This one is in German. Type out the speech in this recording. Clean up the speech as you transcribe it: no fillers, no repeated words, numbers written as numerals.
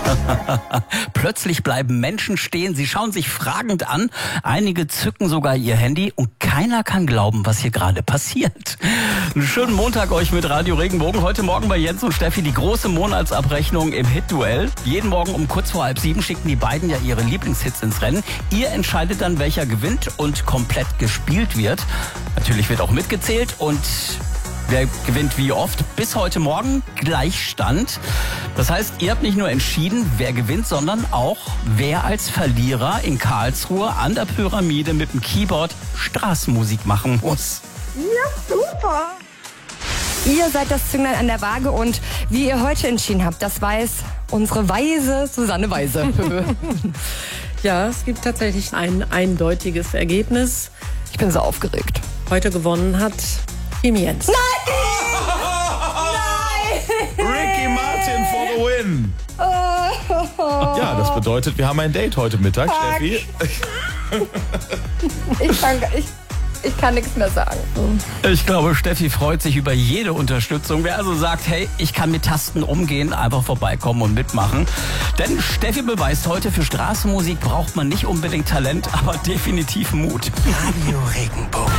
Plötzlich bleiben Menschen stehen, sie schauen sich fragend an, einige zücken sogar ihr Handy und keiner kann glauben, was hier gerade passiert. Einen schönen Montag euch mit Radio Regenbogen. Heute Morgen bei Jens und Steffi die große Monatsabrechnung im Hit-Duell. Jeden Morgen um kurz vor 6:30 schicken die beiden ja ihre Lieblingshits ins Rennen. Ihr entscheidet dann, welcher gewinnt und komplett gespielt wird. Natürlich wird auch mitgezählt und wer gewinnt wie oft? Bis heute Morgen Gleichstand. Das heißt, ihr habt nicht nur entschieden, wer gewinnt, sondern auch, wer als Verlierer in Karlsruhe an der Pyramide mit dem Keyboard Straßenmusik machen muss. Ja, super. Ihr seid das Zünglein an der Waage und wie ihr heute entschieden habt, das weiß unsere weise Susanne Weise. Ja, es gibt tatsächlich ein eindeutiges Ergebnis. Ich bin so aufgeregt. Heute gewonnen hat Team Jens. Nein! Ricky Martin for the win. Ja, das bedeutet, wir haben ein Date heute Mittag, Steffi. Ich kann nichts mehr sagen. Ich glaube, Steffi freut sich über jede Unterstützung. Wer also sagt, hey, ich kann mit Tasten umgehen, einfach vorbeikommen und mitmachen. Denn Steffi beweist heute, für Straßenmusik braucht man nicht unbedingt Talent, aber definitiv Mut. Radio Regenbogen.